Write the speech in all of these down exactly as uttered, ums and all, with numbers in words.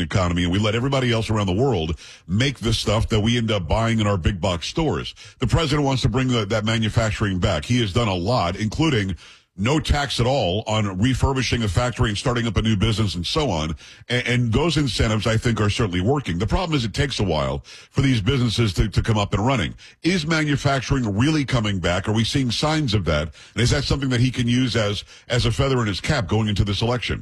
economy and we let everybody else around the world make the stuff that we end up buying in our big box stores. The president wants to bring the, that manufacturing back. He has done a lot, including no tax at all on refurbishing a factory and starting up a new business and so on. And, and those incentives, I think, are certainly working. The problem is it takes a while for these businesses to, to come up and running. Is manufacturing really coming back? Are we seeing signs of that? And is that something that he can use as, as a feather in his cap going into this election?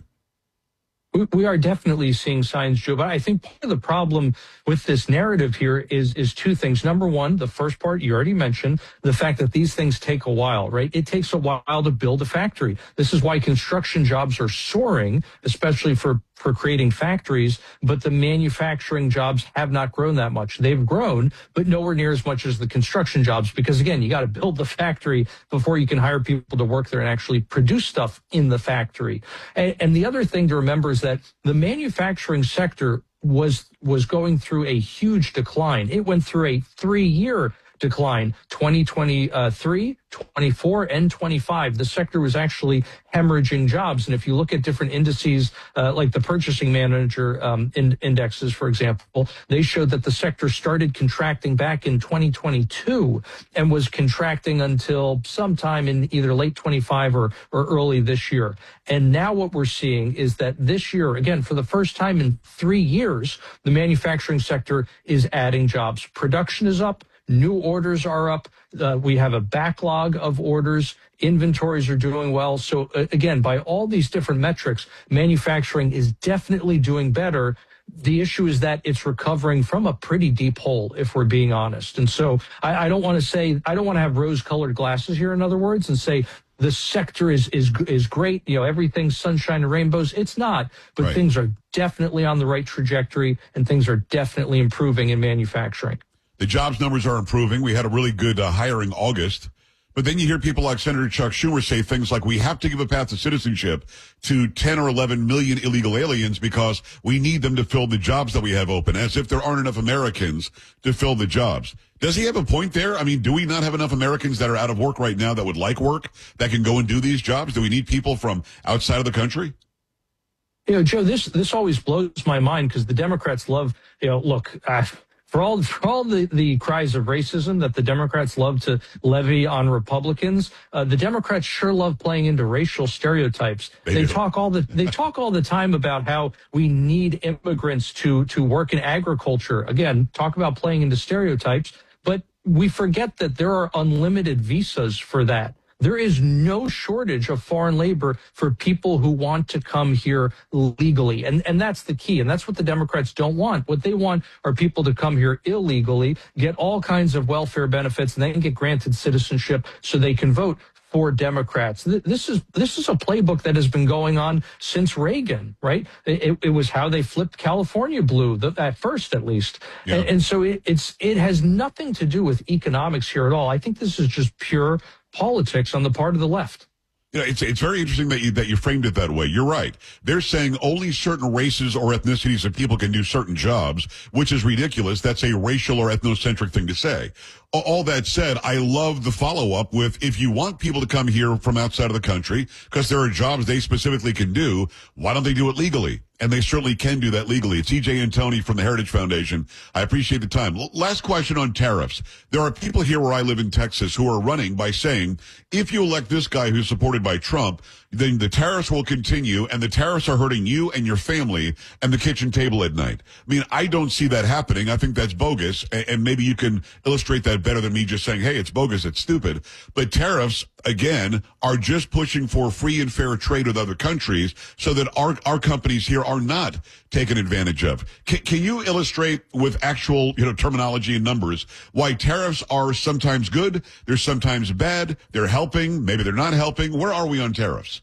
We are definitely seeing signs, Joe, but I think part of the problem with this narrative here is is two things. Number one, the first part you already mentioned, the fact that these things take a while, right? It takes a while to build a factory. This is why construction jobs are soaring, especially for for creating factories, but the manufacturing jobs have not grown that much. They've grown, but nowhere near as much as the construction jobs, because again, you got to build the factory before you can hire people to work there and actually produce stuff in the factory. And, and the other thing to remember is that the manufacturing sector was was going through a huge decline. It went through a three-year decline, twenty twenty-three, twenty-four, and twenty-five. The sector was actually hemorrhaging jobs. And if you look at different indices, uh, like the purchasing manager um, in, indexes, for example, they showed that the sector started contracting back in twenty twenty-two and was contracting until sometime in either late twenty-five or, or early this year. And now what we're seeing is that this year, again, for the first time in three years, the manufacturing sector is adding jobs. Production is up. New orders are up. Uh, we have a backlog of orders. Inventories are doing well. So uh, again, by all these different metrics, manufacturing is definitely doing better. The issue is that it's recovering from a pretty deep hole, if we're being honest. And so I, I don't want to say, I don't want to have rose-colored glasses here, in other words, and say the sector is is is great. You know, everything's sunshine and rainbows. It's not, but right. Things are definitely on the right trajectory, and things are definitely improving in manufacturing. The jobs numbers are improving. We had a really good uh, hiring August. But then you hear people like Senator Chuck Schumer say things like, we have to give a path to citizenship to ten or eleven million illegal aliens because we need them to fill the jobs that we have open, as if there aren't enough Americans to fill the jobs. Does he have a point there? I mean, do we not have enough Americans that are out of work right now that would like work, that can go and do these jobs? Do we need people from outside of the country? You know, Joe, this this always blows my mind because the Democrats love, you know, look, uh, For all, for all the, the cries of racism that the Democrats love to levy on Republicans, uh, the Democrats sure love playing into racial stereotypes. They, they talk all the they talk all the time about how we need immigrants to to work in agriculture. Again, talk about playing into stereotypes, but we forget that there are unlimited visas for that. There is no shortage of foreign labor for people who want to come here legally. And, and that's the key. And that's what the Democrats don't want. What they want are people to come here illegally, get all kinds of welfare benefits, and then get granted citizenship so they can vote for Democrats. This is this is a playbook that has been going on since Reagan, right? It, it was how they flipped California blue, at first at least. Yeah. And, and so it, it's it has nothing to do with economics here at all. I think this is just pure politics on the part of the left. You know, it's it's very interesting that you that you framed it that way. You're right. They're saying only certain races or ethnicities of people can do certain jobs, which is ridiculous. That's a racial or ethnocentric thing to say. All that said, I love the follow-up with, if you want people to come here from outside of the country, because there are jobs they specifically can do, why don't they do it legally? And they certainly can do that legally. It's E J Antoni from the Heritage Foundation. I appreciate the time. L- last question on tariffs. There are people here where I live in Texas who are running by saying, if you elect this guy who's supported by Trump, then the tariffs will continue, and the tariffs are hurting you and your family and the kitchen table at night. I mean, I don't see that happening. I think that's bogus, and, and maybe you can illustrate that better than me just saying, hey, it's bogus, it's stupid. But tariffs, again, are just pushing for free and fair trade with other countries so that our, our companies here are not taken advantage of. Can, can you illustrate with actual, you know, terminology and numbers why tariffs are sometimes good, they're sometimes bad, they're helping, maybe they're not helping? Where are we on tariffs?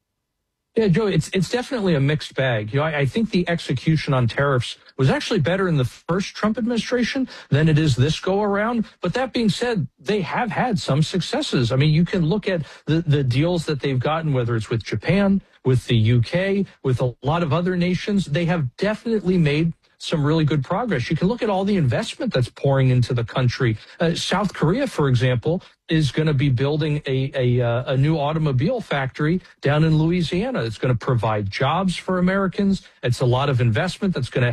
Yeah, Joe, it's it's definitely a mixed bag. You know, I, I think the execution on tariffs was actually better in the first Trump administration than it is this go around. But that being said, they have had some successes. I mean, you can look at the, the deals that they've gotten, whether it's with Japan, with the U K, with a lot of other nations. They have definitely made some really good progress. You can look at all the investment that's pouring into the country. Uh, South Korea, for example, is going to be building a, a, uh, a new automobile factory down in Louisiana. It's going to provide jobs for Americans. It's a lot of investment that's going to